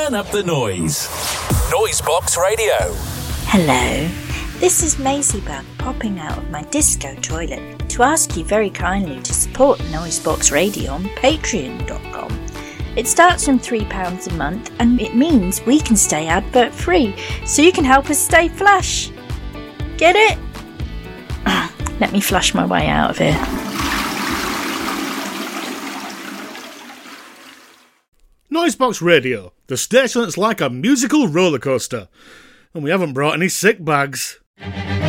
Turn up the noise. Noisebox Radio. Hello, this is Maisie Bug popping out of my disco toilet to ask you very kindly to support Noisebox Radio on patreon.com. It starts from £3 a month and it means we can stay advert free, so you can help us stay flush. Get it? Let me flush my way out of here. Noisebox Radio, the station that's like a musical roller coaster. And we haven't brought any sick bags.